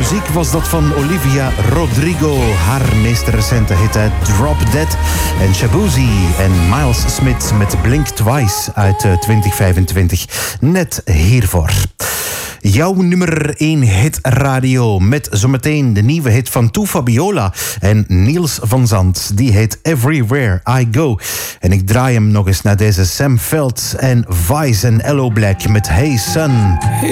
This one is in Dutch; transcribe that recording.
muziek was dat van Olivia Rodrigo. Haar meest recente hit uit Drop Dead. En Shabuzi en Miles Smith met Blink Twice uit 2025. Net hiervoor. Jouw nummer 1 hit radio. Met zometeen de nieuwe hit van Toe Fabiola en Niels van Zandt. Die heet Everywhere I Go. En ik draai hem nog eens naar deze Sam Veld en Vice en Ello Black met Hey Son.